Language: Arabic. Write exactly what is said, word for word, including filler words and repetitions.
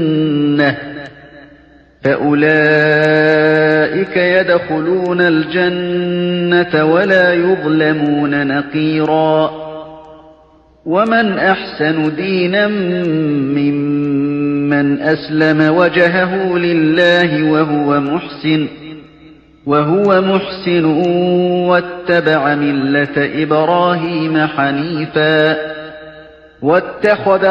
الجنة فأولئك يدخلون الجنة ولا يظلمون نقيرا ومن أحسن دينا ممن أسلم وجهه لله وهو محسن وهو محسن واتبع ملة إبراهيم حنيفا واتخذ